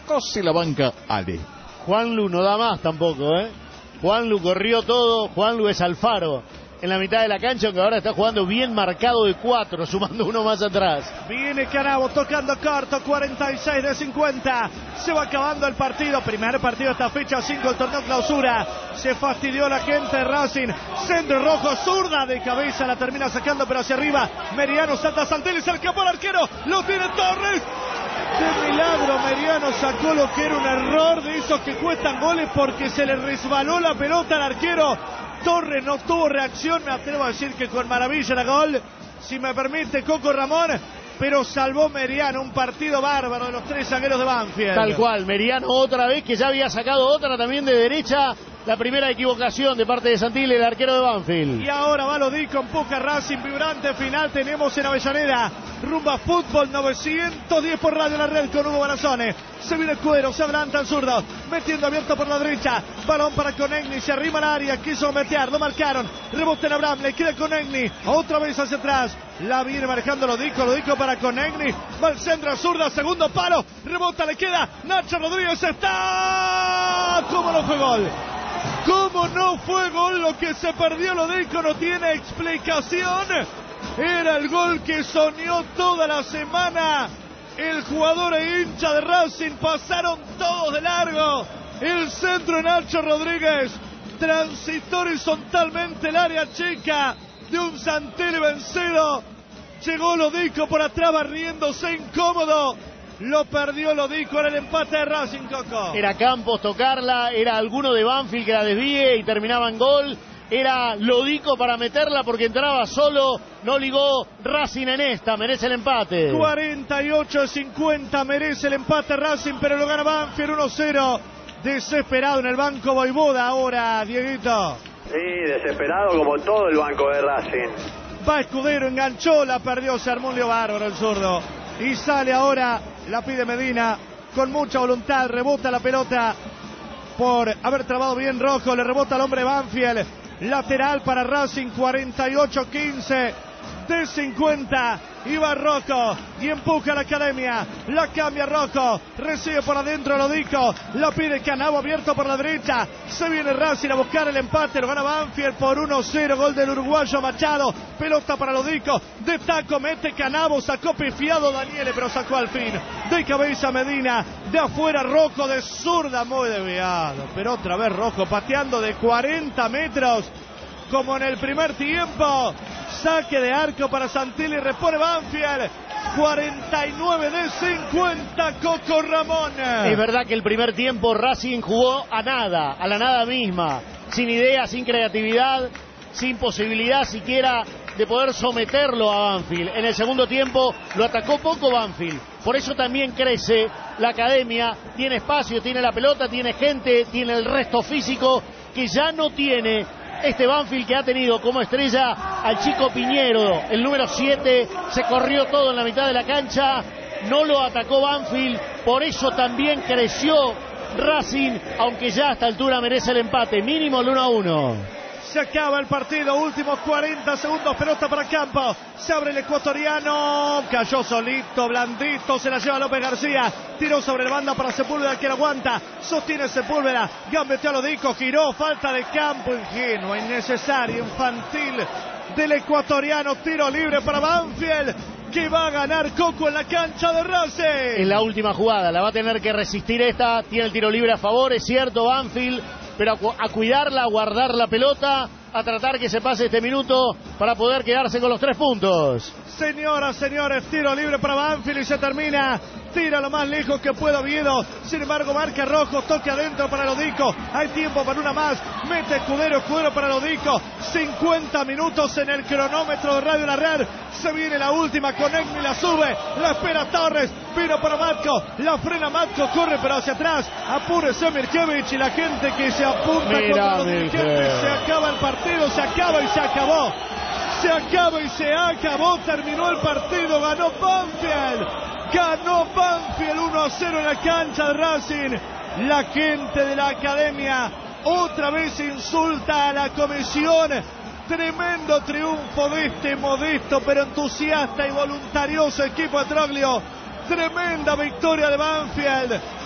cose la banca Ale. Juanlu no da más tampoco, ¿eh? Juanlu corrió todo, Juanlu es Alfaro en la mitad de la cancha, aunque ahora está jugando bien marcado de 4, sumando uno más atrás. Viene Canavo tocando corto, 46 de 50. Se va acabando el partido. Primer partido de esta fecha 5, el torneo clausura. Se fastidió la gente de Racing. Centro rojo, zurda de cabeza, la termina sacando, pero hacia arriba. Meriano salta Santelli, se escapó al arquero. Lo tiene Torres. De milagro Meriano sacó lo que era un error de esos que cuestan goles porque se le resbaló la pelota al arquero. Torres no tuvo reacción, me atrevo a decir que con maravilla era gol, si me permite Coco Ramón, pero salvó Meriano, un partido bárbaro de los 3 zagueros de Banfield. Tal cual, Meriano otra vez, que ya había sacado otra también de derecha, la primera equivocación de parte de Santilli, el arquero de Banfield. Y ahora va Lodico, empuja Racing, vibrante final tenemos en Avellaneda, Rumba Fútbol 910 por Radio La Red con Hugo Barazone. Se viene Cuero, se adelanta el zurdo, metiendo abierto por la derecha, balón para Conegni, se arrima al área, quiso meter, lo marcaron, rebote en Abraham, le queda Conegni, otra vez hacia atrás, la viene marcando Lodico para Conegni, va al centro, zurda, segundo palo, rebota, le queda, Nacho Rodríguez está, ¿cómo no fue gol? ¿Cómo no fue gol? Lo que se perdió Lodico no tiene explicación. Era el gol que soñó toda la semana. El jugador e hincha de Racing pasaron todos de largo. El centro de Nacho Rodríguez transitó horizontalmente el área chica de un Santelli vencido. Llegó Lodico por atrás barriéndose incómodo. Lo perdió Lodico en el empate de Racing, Coco. Era Campos tocarla, era alguno de Banfield que la desvíe y terminaba en gol. Era Lodico para meterla porque entraba solo, no ligó Racing en esta, merece el empate. 48-50, merece el empate Racing, pero lo gana Banfield 1-0. Desesperado en el banco Voivoda ahora, Dieguito. Sí, desesperado como todo el banco de Racing. Va Escudero, enganchó, la perdió, se armó un lío bárbaro el zurdo. Y sale ahora, la pide Medina, con mucha voluntad, rebota la pelota por haber trabado bien Rojo, le rebota al hombre Banfield. Lateral para Racing, 48-15 de 50. Iba Rocco y empuja a la academia. La cambia Rocco. Recibe por adentro Lodico. La pide Canavo abierto por la derecha. Se viene Racing a buscar el empate. Lo gana Banfield por 1-0. Gol del uruguayo Machado. Pelota para Lodico. De taco mete Canavo. Sacó pifiado Daniele, pero sacó al fin. De cabeza Medina. De afuera Rocco de zurda. Muy desviado. Pero otra vez Rocco pateando de 40 metros. Como en el primer tiempo. Saque de arco para Santilli, repone Banfield. 49 de 50, Coco Ramón. Es verdad que el primer tiempo Racing jugó a nada, a la nada misma. Sin idea, sin creatividad, sin posibilidad siquiera de poder someterlo a Banfield. En el segundo tiempo lo atacó poco Banfield. Por eso también crece la academia. Tiene espacio, tiene la pelota, tiene gente, tiene el resto físico que ya no tiene este Banfield, que ha tenido como estrella al chico Piñero, el número 7, se corrió todo en la mitad de la cancha, no lo atacó Banfield, por eso también creció Racing, aunque ya a esta altura merece el empate, mínimo el 1-1. Se acaba el partido, últimos 40 segundos, pelota para Campos, se abre el ecuatoriano, cayó solito, blandito, se la lleva López García, tiró sobre la banda para Sepúlveda, que la aguanta, sostiene Sepúlveda, gambeteó a Lodico, giró, falta de campo, ingenuo, innecesario, infantil del ecuatoriano, tiro libre para Banfield, que va a ganar Coco en la cancha de Racing. En la última jugada, la va a tener que resistir esta, tiene el tiro libre a favor, es cierto Banfield, pero a cuidarla, a guardar la pelota, a tratar que se pase este minuto para poder quedarse con los 3 puntos. Señoras, señores, tiro libre para Banfield y se termina. Tira lo más lejos que pueda Oviedo. Sin embargo, marca Rojo, toque adentro para Lodico. Hay tiempo para una más. Mete Escudero para Lodico. 50 minutos en el cronómetro de Radio La Red. Se viene la última, Conegni la sube. La espera Torres. Vino para Matko. La frena Matko, corre pero hacia atrás. Apúrese Mirkevich y la gente que se apunta contra los dirigentes. Se acaba el partido, se acaba y se acabó. Se acaba y se acabó. Terminó el partido. Ganó Banfield. Ganó Banfield 1-0 en la cancha de Racing. La gente de la academia otra vez insulta a la comisión. Tremendo triunfo de este modesto pero entusiasta y voluntarioso equipo de Troglio. Tremenda victoria de Banfield.